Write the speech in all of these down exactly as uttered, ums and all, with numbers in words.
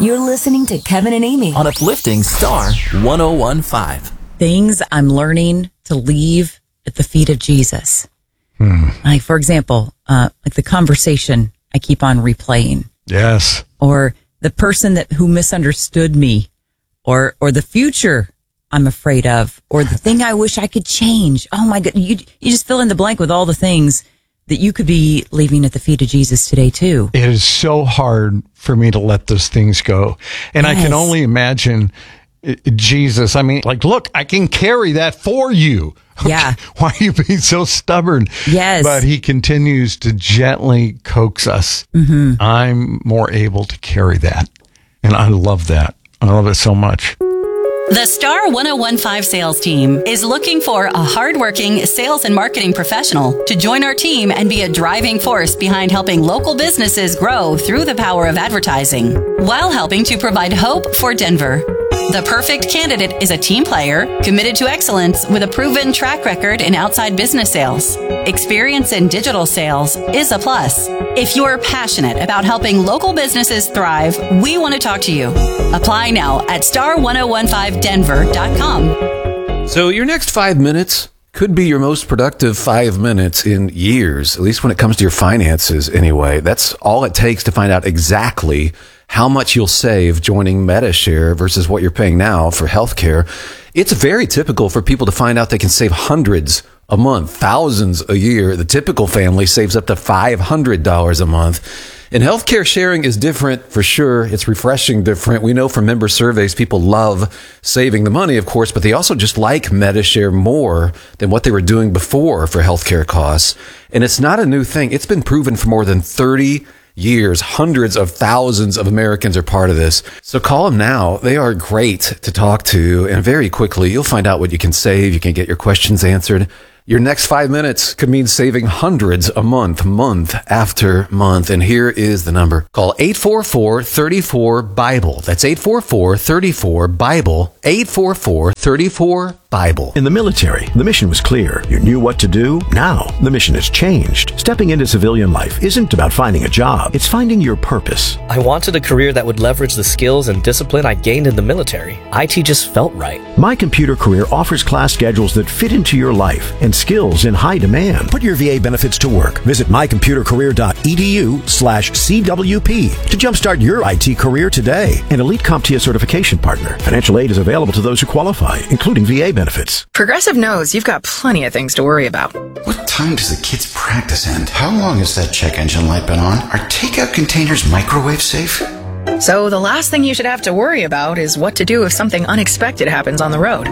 You're listening to Kevin and Amy on Uplifting Star one oh one point five. Things I'm learning to leave at the feet of Jesus. Hmm. Like, for example, uh, like the conversation I keep on replaying. Yes. Or the person that who misunderstood me, or or the future I'm afraid of, or the thing I wish I could change. Oh my God, you you just fill in the blank with all the things that you could be leaving at the feet of Jesus today too. It is so hard for me to let those things go. And yes. I can only imagine Jesus. I mean, like, look, I can carry that for you. Yeah. Why are you being so stubborn? Yes. But he continues to gently coax us. Mm-hmm. I'm more able to carry that. And I love that. I love it so much. The Star one oh one point five sales team is looking for a hardworking sales and marketing professional to join our team and be a driving force behind helping local businesses grow through the power of advertising, while helping to provide hope for Denver. The perfect candidate is a team player, committed to excellence with a proven track record in outside business sales. Experience in digital sales is a plus. If you're passionate about helping local businesses thrive, we want to talk to you. Apply now at star one oh one five denver dot com. So your next five minutes could be your most productive five minutes in years, at least when it comes to your finances anyway. That's all it takes to find out exactly how much you'll save joining Medi-Share versus what you're paying now for healthcare. It's very typical for people to find out they can save hundreds a month, thousands a year. The typical family saves up to five hundred dollars a month. And healthcare sharing is different for sure. It's refreshing different. We know from member surveys, people love saving the money, of course, but they also just like Medi-Share more than what they were doing before for healthcare costs. And it's not a new thing. It's been proven for more than thirty years. Hundreds of thousands of Americans are part of this. So call them now. They are great to talk to. And very quickly, you'll find out what you can save. You can get your questions answered. Your next five minutes could mean saving hundreds a month, month after month. And here is the number. Call eight four four, three four, BIBLE. That's eight four four, three four, BIBLE. eight four four, three four, BIBLE. In the military, the mission was clear. You knew what to do. Now, the mission has changed. Stepping into civilian life isn't about finding a job. It's finding your purpose. I wanted a career that would leverage the skills and discipline I gained in the military. I T just felt right. My Computer Career offers class schedules that fit into your life and skills in high demand. Put your V A benefits to work. Visit my computer career dot e d u slash C W P to jumpstart your I T career today. An Elite CompTIA certification partner. Financial aid is available to those who qualify, including V A benefits. Progressive knows you've got plenty of things to worry about. What time does the kids' practice end? How long has that check engine light been on? Are takeout containers microwave safe? So the last thing you should have to worry about is what to do if something unexpected happens on the road.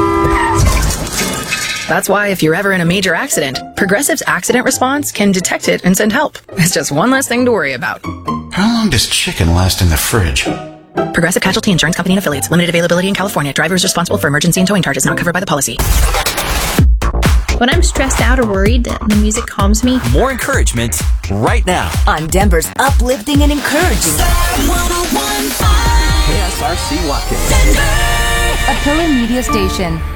That's why if you're ever in a major accident, Progressive's accident response can detect it and send help. It's just one less thing to worry about. How long does chicken last in the fridge? Progressive Casualty Insurance Company and Affiliates. Limited availability in California. Driver is responsible for emergency and towing charges not covered by the policy. When I'm stressed out or worried, the music calms me. More encouragement right now on Denver's uplifting and encouraging K S R C Watkins, a Pillar Media station.